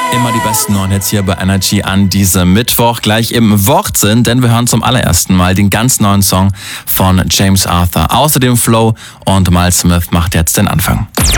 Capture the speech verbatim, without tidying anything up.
Immer die besten neuen Hits hier bei Energy an diesem Mittwoch. Gleich im Wortsinn, denn wir hören zum allerersten Mal den ganz neuen Song von James Arthur. Außerdem Flow und Miles Smith macht jetzt den Anfang.